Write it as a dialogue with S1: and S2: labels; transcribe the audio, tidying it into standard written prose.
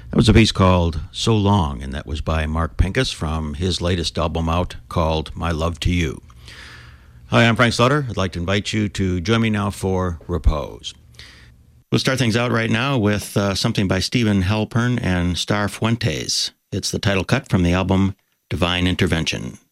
S1: That was a piece called So Long, and that was by Mark Pincus from his latest album out called My Love to You. Hi, I'm Frank Slaughter. I'd like to invite you to join me now for Repose. We'll start things out right now with something by Stephen Halpern and Star Fuentes. It's the title cut from the album Divine Intervention.